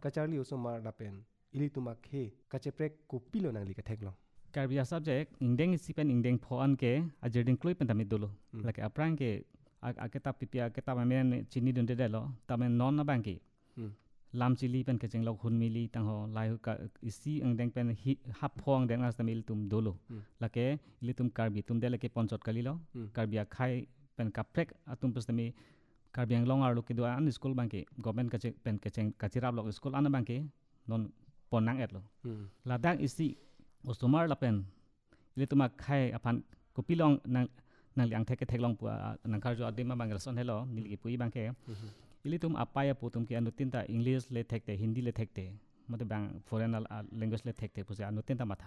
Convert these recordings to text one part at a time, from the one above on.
kacharli usomar dapen ili tumak he kacheprek kupilo nangli ka theklong Karbia subject indeng isipen indeng phoan ke ajerding klui pen tamit dulu like aprang ke aketa pipia aketa mamen chini dunde delo tamen non na bangki lam chili pen ke chenglok hun mili tang ho lai ka isi indeng pen hap phong deng as tamil tum dulu lake ili tum karbi tum dele ke ponchot kalilo karbia khai pen kaprek atum pustami karbiang longar lu ke do an school bangki government ka pen ke cheng kachirap lok school an bangki non ponang etlo ladang isi usumar lapen ili tuma khai apan kupilong nang liang theke theklong pu nang kharjo adima bangal son hello nilgi pui bangke ili tum apaya putum ki anutinta english le thekte hindi le thekte mate bang foreign language le thekte puse anutinta matha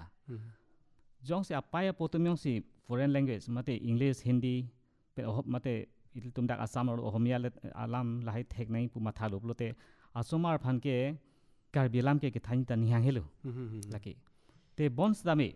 jong se apaya putum yong si foreign language mate english hindi pe mate ili tum dak asam or ohomia le alam lahai thek nai pu matha loplote asomar phanke karbilam ke thain ta niang helu laki te bons dami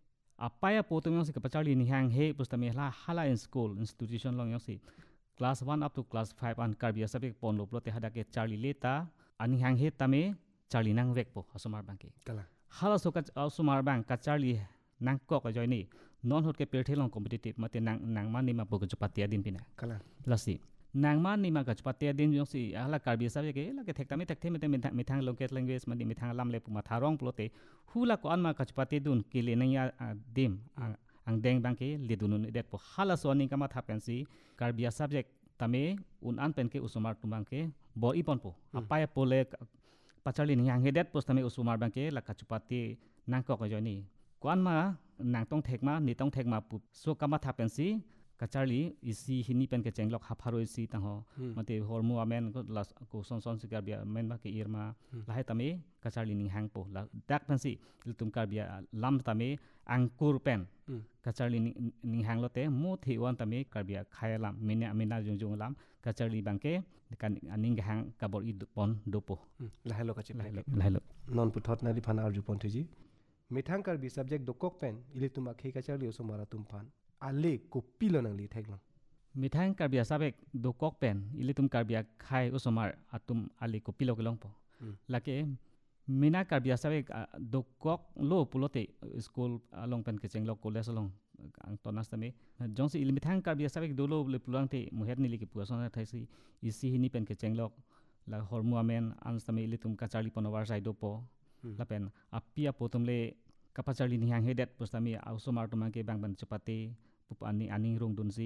apaya potom yang si kapachali ni hang he pustami hala in school institution long yang si class 1 up to class 5 an karbia sabek pon lo plote hada ke charli leta ani hang he tame charli nang vek po asomar bank ke kala hala so ka asomar bank ka charli nang ko ka joini non hot ke perthelong competitive mate nang mani ma bogo patia din pina kala lasi nang mani ma ka patia din yung si hala karbia sabek ke la ke thektami thekte mete mithang local language mani mithang lam le pu ma tharong plote hula ko an ma ka pati dun ke le naya dim ang deng bangke le dunun det po hala so ni kama thapensi karbia subject tame un an pen ke usumar tumangke bo ipon po apaya pole pachali ni hang hedet pos tame usumar bangke la ka pati nang ko joni kwan ma nang tong thekma ni tong thekma pu so kama thapensi kacharli isi hini pen ke chenglok hapharo isi tang ho mate hormu amen ko las ko son sikar bia men ba ke irma lahai tame kacharli ning hang po la dak pensi iltum kar bia lam tame angkur pen kacharli ning hang lote mu thi wan tame kar bia khayalam mina jung lam kacharli bangke kan aning hang kabor i pon dopo lahai lo kache lahai lo non puthot na di phana arju ponthiji mithang kar bi subject dokok pen ili tumak he kacharli usomara tumpan ale kupilo nangli theklong mithang karbia sabek do kok pen ilitum karbia khai usomar atum ali kupilo kelong po lake mina karbia sabek do kok lo pulote school along pen kecheng lo college along ang tonas tame jongsi il mithang karbia sabek do lo le pulang te muher ni liki puason thaisi isi hini pen kecheng lo la hormu amen anstame ilitum kacharli ponowar sai do po lapen apia potom le kapacharli ni hang hedet postami ausomar tumangke bang ban chapate pupani aning rung dunsi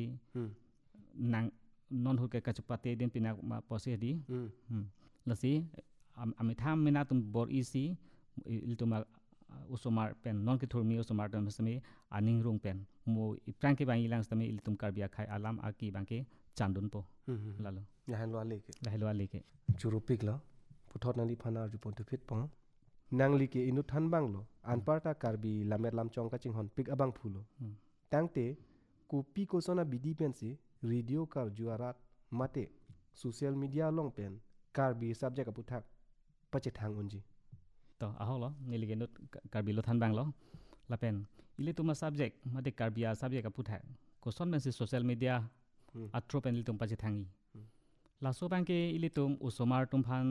nang non hul ke kachapate din pina ma pose di lasi amitham mina tum bor isi iltuma usomar pen non ke thurmi usomar dam sami aning rung pen mo ipranke bang ilang sami iltum karbia khai alam aki bangke chandun po lalo lahelo aleke churupik lo puthot nandi phana ju pon fit pong nangli ke inu than banglo anparta karbi lamer lam chongka chinghon pik abang phulo tangte kupi ko sona bidi pensi radio kar juarat mate social media long pen karbi subject aputhak pache thang unji to aholo nilige not karbi lo than banglo lapen ile tuma subject mate karbia subject aputhak ko son mensi social media atro pen litum pache thangi la so bangke ile tum usomar tum phan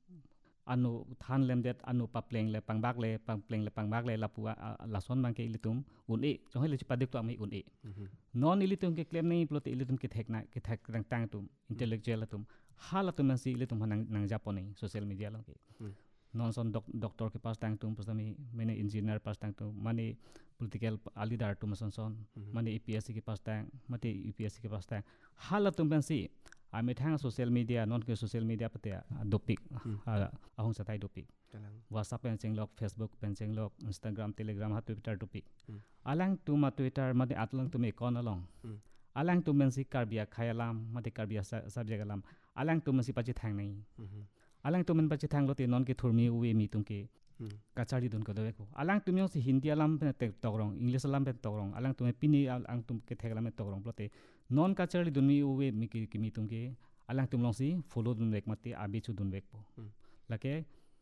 anu than lemdet anu papleng le pangbak le lapua lason bangke ilitum une johe le chipadik to ami une non ilitum ke claim nei plot ilitum ke thek tang tum intellectual tum halatum si ilitum nang japone social media lo ke non son doctor ke pas tang tum pasami mene engineer pas tang tum mane political leader tum son mane APSC ke pas tang mate UPSC ke pas tang halatum si ami thang social media non ke social media pate dopik ahong satai dopik WhatsApp pen chenglok Facebook pen chenglok Instagram Telegram ha Twitter dopik alang tu ma Twitter mate atlang tu me kon along alang tu men si karbia khayalam mate karbia subject alam alang tu men si pachi thang nai alang tu men pachi thang lote non ke thurmi uwe mi tum ke kachari dun ko deko alang tu myong si hindi alam pen te togrong English alam pen togrong alang tu me pini ang tum ke theglam togrong plote non kachari dun mi uwe mi ki mi tum ke alang tum long si follow dun wek mate abi chu dun wek po lake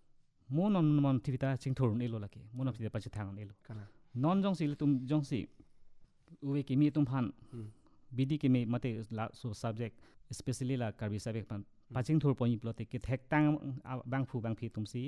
mon tivita chingthur nelo lake mon of pachi thang nelo non jong si tum jong si uwe ki mi tum phan bidi ki me mate so subject especially la karbi subject pan paching thur point plote ke thek tang bang phi tum si